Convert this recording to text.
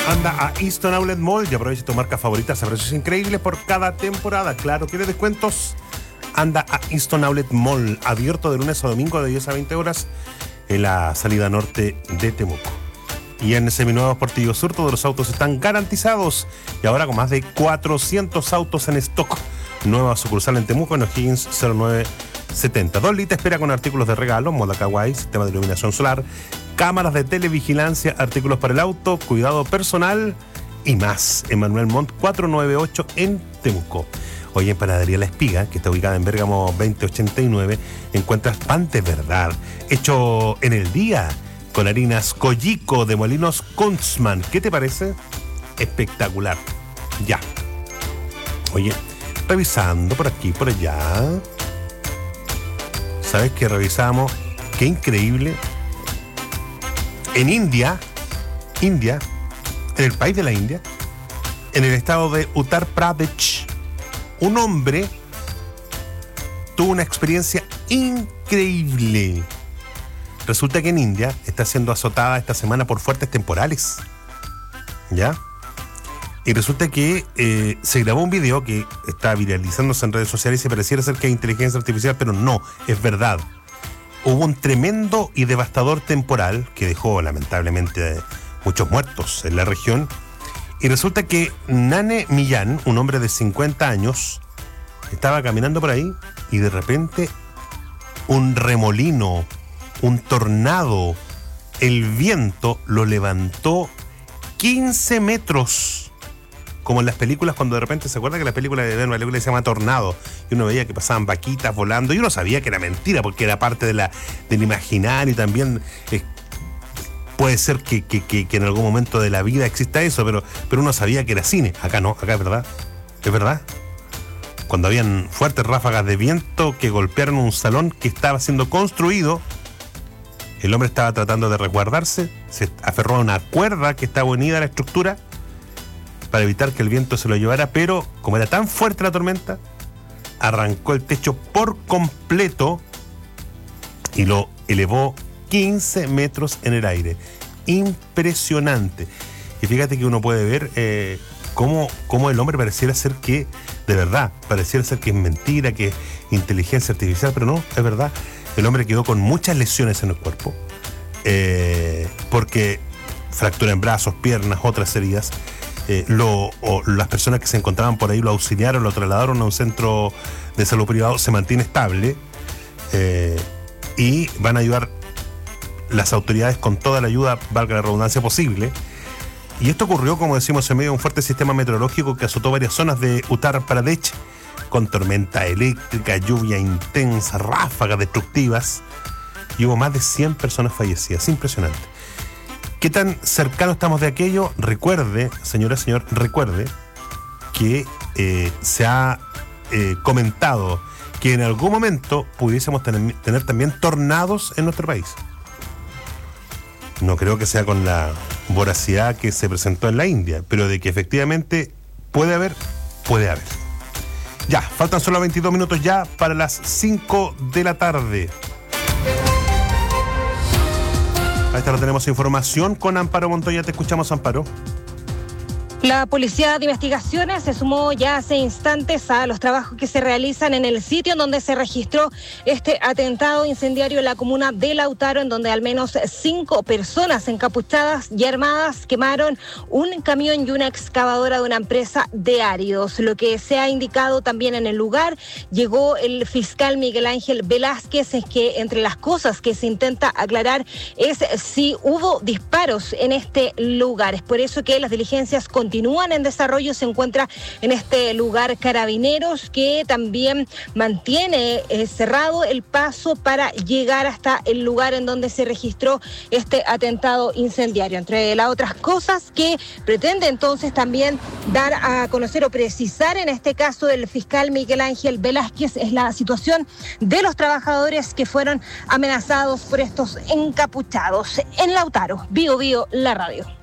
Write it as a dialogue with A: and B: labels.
A: Anda a Easton Outlet Mall y aprovecha tu marca favorita a precios increíbles por cada temporada. Claro, ¿quieres descuentos? Anda a Easton Outlet Mall, abierto de lunes a domingo de 10 a 20 horas en la salida norte de Temuco. Y en Seminuevo Portillo Sur todos los autos están garantizados y ahora con más de 400 autos en stock. Nueva sucursal en Temuco en O'Higgins 0970. 2 litros espera con artículos de regalo, moda kawaii, sistema de iluminación solar, cámaras de televigilancia, artículos para el auto, cuidado personal y más. En Manuel Montt 498 en Temuco. Hoy en Panadería La Espiga, que está ubicada en Bérgamo 2089, encuentras pan de verdad, hecho en el día, con harinas Collico de Molinos Kunzmann. ¿Qué te parece? Espectacular. Ya. Oye, revisando por aquí, por allá. ¿Sabes qué revisamos? Qué increíble. En India, en el país de la India, en el estado de Uttar Pradesh, un hombre tuvo una experiencia increíble. Resulta que en India está siendo azotada esta semana por fuertes temporales. ¿Ya? Y resulta que se grabó un video que está viralizándose en redes sociales y pareciera ser que es inteligencia artificial, pero no, es verdad. Hubo un tremendo y devastador temporal que dejó lamentablemente muchos muertos en la región. Y resulta que Nane Millán, un hombre de 50 años, estaba caminando por ahí y de repente un remolino, un tornado, el viento lo levantó 15 metros. Como en las películas, cuando de repente se acuerda que la película de una película que se llama Tornado, y uno veía que pasaban vaquitas volando, y uno sabía que era mentira, porque era parte del imaginario, y también puede ser que en algún momento de la vida exista eso, pero uno sabía que era cine. Acá no, acá es verdad. Es verdad. Cuando habían fuertes ráfagas de viento que golpearon un salón que estaba siendo construido, el hombre estaba tratando de resguardarse, se aferró a una cuerda que estaba unida a la estructura para evitar que el viento se lo llevara, pero como era tan fuerte la tormenta, arrancó el techo por completo y lo elevó 15 metros en el aire. Impresionante. Y fíjate que uno puede ver cómo el hombre pareciera ser que, de verdad, pareciera ser que es mentira, que es inteligencia artificial, pero no, es verdad. El hombre quedó con muchas lesiones en el cuerpo, porque fractura en brazos, piernas, otras heridas. Las personas que se encontraban por ahí lo auxiliaron, lo trasladaron a un centro de salud privado, se mantiene estable, y van a ayudar las autoridades con toda la ayuda, valga la redundancia, posible. Y esto ocurrió, como decimos, en medio de un fuerte sistema meteorológico que azotó varias zonas de Uttar Pradesh, con tormenta eléctrica, lluvia intensa, ráfagas destructivas, y hubo más de 100 personas fallecidas. Impresionante. ¿Qué tan cercano estamos de aquello? Recuerde, señora, señor, recuerde que se ha comentado que en algún momento pudiésemos tener también tornados en nuestro país. No creo que sea con la voracidad que se presentó en la India, pero de que efectivamente puede haber, puede haber. Ya, faltan solo 22 minutos ya para las 5 de la tarde. A esta hora tenemos información con Amparo Montoya. Te escuchamos, Amparo.
B: La Policía de Investigaciones se sumó ya hace instantes a los trabajos que se realizan en el sitio en donde se registró este atentado incendiario en la comuna de Lautaro, en donde al menos 5 personas encapuchadas y armadas quemaron un camión y una excavadora de una empresa de áridos. Lo que se ha indicado también en el lugar, llegó el fiscal Miguel Ángel Velázquez, es que entre las cosas que se intenta aclarar es si hubo disparos en este lugar. Es por eso que las diligencias continúan en desarrollo. Se encuentra en este lugar Carabineros, que también mantiene cerrado el paso para llegar hasta el lugar en donde se registró este atentado incendiario. Entre las otras cosas que pretende entonces también dar a conocer o precisar en este caso el fiscal Miguel Ángel Velázquez es la situación de los trabajadores que fueron amenazados por estos encapuchados. En Lautaro, Bio Bio, la radio.